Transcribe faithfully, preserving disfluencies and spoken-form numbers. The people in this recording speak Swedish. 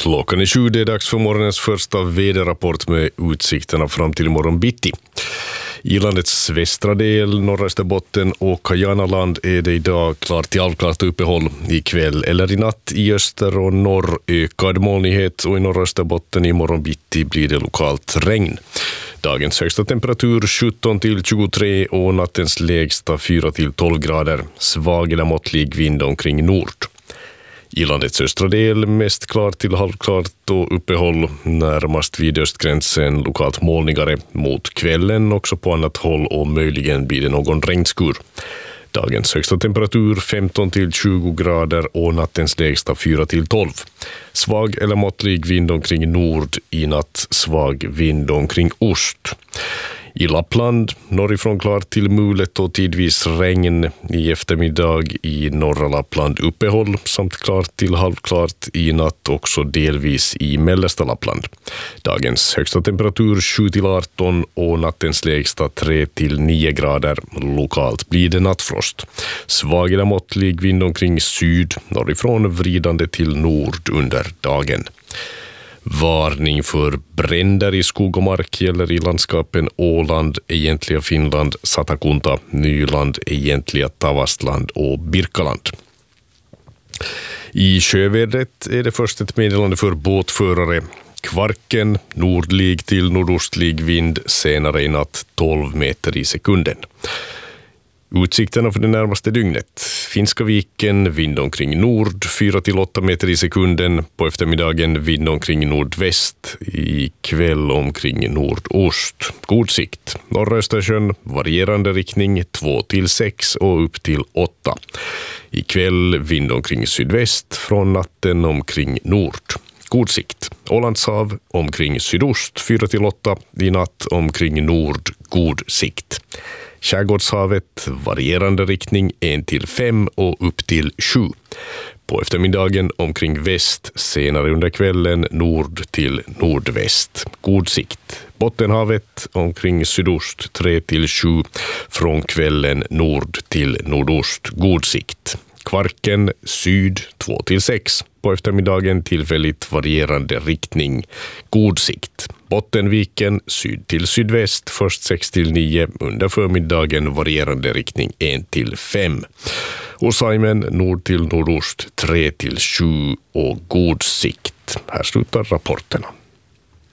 Klockan är sju, det är dags för morgonens första väderrapport med utsikterna fram till imorgon bitti. I landets västra del, norra Österbotten och Kajanaland är det idag klart till halvklart uppehåll. I kväll eller i natt i öster och norr ökad molnighet och i norra Österbotten imorgon bitti blir det lokalt regn. Dagens högsta temperatur sjutton till tjugotre och nattens lägsta fyra till tolv grader. Svag eller måttlig vind omkring nord. I landets östra del mest klart till halvklart och uppehåll närmast vid östgränsen lokalt molnigare mot kvällen också på annat håll och möjligen blir det någon regnskur. Dagens högsta temperatur femton till tjugo grader och nattens lägsta fyra till tolv. Svag eller måttlig vind omkring nord, i natt svag vind omkring ost. I Lappland, norrifrån klart till mulet och tidvis regn i eftermiddag. I norra Lappland uppehåll samt klart till halvklart i natt också delvis i mellersta Lappland. Dagens högsta temperatur sju till arton och nattens lägsta tre till nio grader. Lokalt blir det nattfrost. Svag eller måttlig vind omkring syd, norrifrån vridande till nord under dagen. Varning för bränder i skog och mark gäller i landskapen Åland, egentliga Finland, Satakunta, Nyland, egentliga Tavastland och Birkaland. I sjövädret är det först ett meddelande för båtförare. Kvarken, nordlig till nordostlig vind, senare i natt tolv meter i sekunden. Utsikterna för det närmaste dygnet. Finska viken, vind omkring nord, fyra till åtta meter i sekunden. På eftermiddagen vind omkring nordväst, i kväll omkring nordost. God sikt. Norra Östersjön, varierande riktning, två till sex och upp till åtta. I kväll vind omkring sydväst, från natten omkring nord. God sikt. Ålandshav omkring sydost, fyra till åtta. I natt omkring nord, god sikt. Skärgårdshavet, varierande riktning en till fem och upp till sju. På eftermiddagen omkring väst, senare under kvällen nord till nordväst. God sikt. Bottenhavet omkring sydost tre till sju, från kvällen nord till nordost. God sikt. Kvarken syd två till sex. På eftermiddagen tillfälligt varierande riktning. God sikt. Bottenviken syd till sydväst först sex till nio. Under förmiddagen varierande riktning en till fem. Och Saimen nord till nordost tre till sju och god sikt. Här slutar rapporterna.